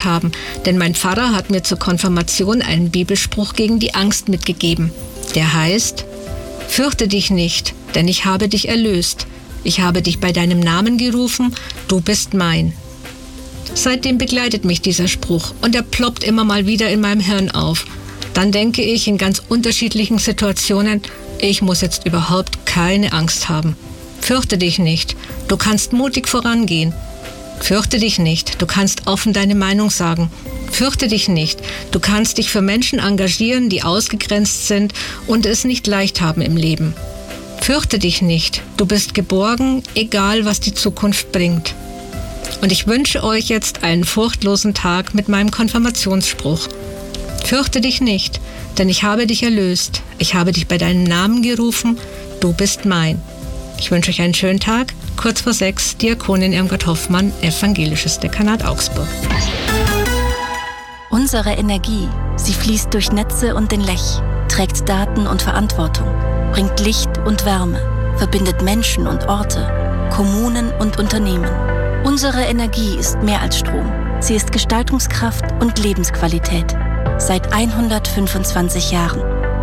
haben, denn mein Pfarrer hat mir zur Konfirmation einen Bibelspruch gegen die Angst mitgegeben. Der heißt: Fürchte dich nicht, denn ich habe dich erlöst. Ich habe dich bei deinem Namen gerufen, du bist mein. Seitdem begleitet mich dieser Spruch und er ploppt immer mal wieder in meinem Hirn auf. Dann denke ich in ganz unterschiedlichen Situationen, ich muss jetzt überhaupt keine Angst haben. Fürchte dich nicht, du kannst mutig vorangehen. Fürchte dich nicht, du kannst offen deine Meinung sagen. Fürchte dich nicht, du kannst dich für Menschen engagieren, die ausgegrenzt sind und es nicht leicht haben im Leben. Fürchte dich nicht, du bist geborgen, egal was die Zukunft bringt. Und ich wünsche euch jetzt einen furchtlosen Tag mit meinem Konfirmationsspruch. Fürchte dich nicht, denn ich habe dich erlöst. Ich habe dich bei deinem Namen gerufen, du bist mein. Ich wünsche euch einen schönen Tag. Kurz vor 6, Diakonin Irmgard Hoffmann, Evangelisches Dekanat Augsburg. Unsere Energie, sie fließt durch Netze und den Lech, trägt Daten und Verantwortung, bringt Licht und Wärme, verbindet Menschen und Orte, Kommunen und Unternehmen. Unsere Energie ist mehr als Strom. Sie ist Gestaltungskraft und Lebensqualität. Seit 125 Jahren.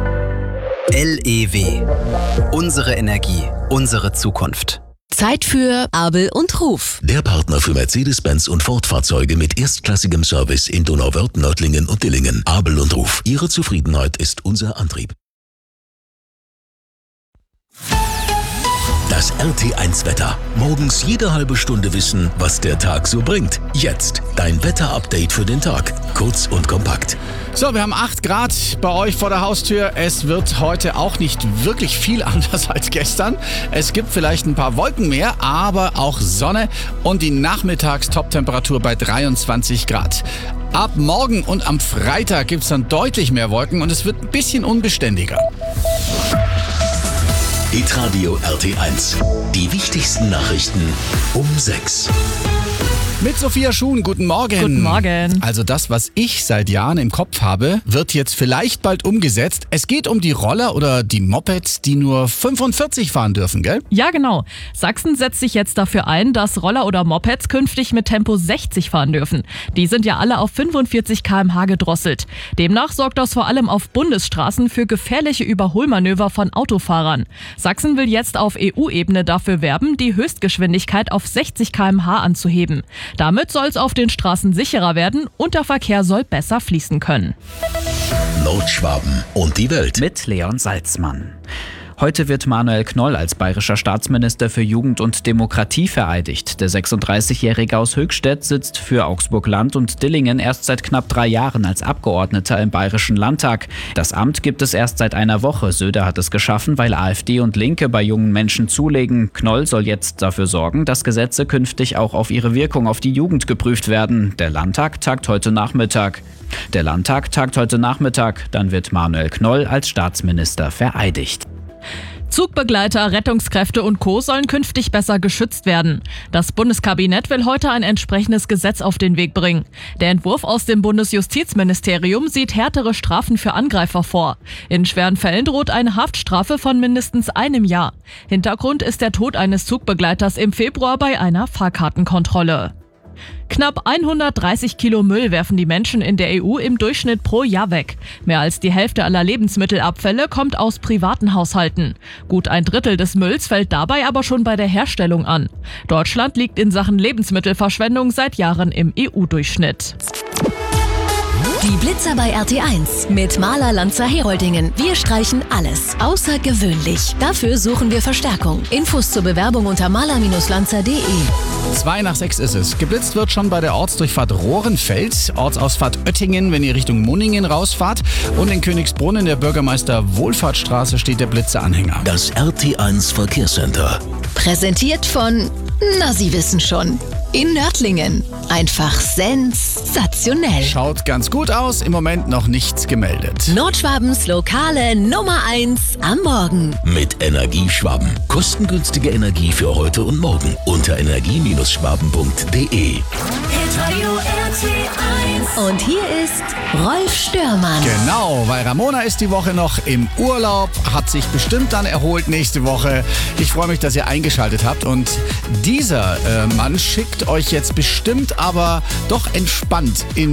LEW. Unsere Energie, unsere Zukunft. Zeit für Abel und Ruf. Der Partner für Mercedes-Benz und Ford-Fahrzeuge mit erstklassigem Service in Donauwörth, Nördlingen und Dillingen. Abel und Ruf. Ihre Zufriedenheit ist unser Antrieb. Das RT1-Wetter. Morgens jede halbe Stunde wissen, was der Tag so bringt. Jetzt dein Wetter-Update für den Tag. Kurz und kompakt. So, wir haben 8 Grad bei euch vor der Haustür. Es wird heute auch nicht wirklich viel anders als gestern. Es gibt vielleicht ein paar Wolken mehr, aber auch Sonne und die Nachmittags-Top-Temperatur bei 23 Grad. Ab morgen und am Freitag gibt es dann deutlich mehr Wolken und es wird ein bisschen unbeständiger. Hitradio RT1. Die wichtigsten Nachrichten um 6. Mit Sophia Schuhn, guten Morgen. Guten Morgen. Also das, was ich seit Jahren im Kopf habe, wird jetzt vielleicht bald umgesetzt. Es geht um die Roller oder die Mopeds, die nur 45 fahren dürfen, gell? Ja, genau. Sachsen setzt sich jetzt dafür ein, dass Roller oder Mopeds künftig mit Tempo 60 fahren dürfen. Die sind ja alle auf 45 km/h gedrosselt. Demnach sorgt das vor allem auf Bundesstraßen für gefährliche Überholmanöver von Autofahrern. Sachsen will jetzt auf EU-Ebene dafür werben, die Höchstgeschwindigkeit auf 60 km/h anzuheben. Damit soll es auf den Straßen sicherer werden und der Verkehr soll besser fließen können. Nordschwaben und die Welt. Mit Leon Salzmann. Heute wird Manuel Knoll als bayerischer Staatsminister für Jugend und Demokratie vereidigt. Der 36-Jährige aus Höchstädt sitzt für Augsburg-Land und Dillingen erst seit knapp 3 Jahren als Abgeordneter im Bayerischen Landtag. Das Amt gibt es erst seit einer Woche. Söder hat es geschaffen, weil AfD und Linke bei jungen Menschen zulegen. Knoll soll jetzt dafür sorgen, dass Gesetze künftig auch auf ihre Wirkung auf die Jugend geprüft werden. Der Landtag tagt heute Nachmittag. Dann wird Manuel Knoll als Staatsminister vereidigt. Zugbegleiter, Rettungskräfte und Co. sollen künftig besser geschützt werden. Das Bundeskabinett will heute ein entsprechendes Gesetz auf den Weg bringen. Der Entwurf aus dem Bundesjustizministerium sieht härtere Strafen für Angreifer vor. In schweren Fällen droht eine Haftstrafe von mindestens 1 Jahr. Hintergrund ist der Tod eines Zugbegleiters im Februar bei einer Fahrkartenkontrolle. Knapp 130 Kilo Müll werfen die Menschen in der EU im Durchschnitt pro Jahr weg. Mehr als die Hälfte aller Lebensmittelabfälle kommt aus privaten Haushalten. Gut 1/3 des Mülls fällt dabei aber schon bei der Herstellung an. Deutschland liegt in Sachen Lebensmittelverschwendung seit Jahren im EU-Durchschnitt. Die Blitzer bei RT1 mit Maler Lanzer Heroldingen. Wir streichen alles außergewöhnlich. Dafür suchen wir Verstärkung. Infos zur Bewerbung unter maler-lanzer.de. 5:05 ist es. Geblitzt wird schon bei der Ortsdurchfahrt Rohrenfeld, Ortsausfahrt Oettingen, wenn ihr Richtung Munningen rausfahrt. Und in Königsbrunn in der Bürgermeister-Wohlfahrtsstraße steht der Blitzeranhänger. Das RT1 Verkehrscenter. Präsentiert von, na Sie wissen schon, in Nördlingen. Einfach sensationell. Schaut ganz gut aus, im Moment noch nichts gemeldet. Nordschwabens lokale Nummer 1 am Morgen. Mit Energieschwaben. Kostengünstige Energie für heute und morgen. Unter energie-schwaben.de. Und hier ist Rolf Störmann. Genau, weil Ramona ist die Woche noch im Urlaub, hat sich bestimmt dann erholt nächste Woche. Ich freue mich, dass ihr eingeschaltet habt und dieser Mann schickt euch jetzt bestimmt aber doch entspannt in